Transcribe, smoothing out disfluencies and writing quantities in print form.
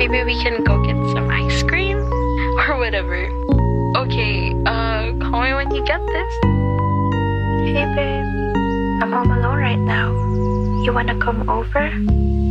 maybe we can go get some ice cream or whatever. Okay, call me when you get this. Hey babe, I'm home alone right now. You wanna come over?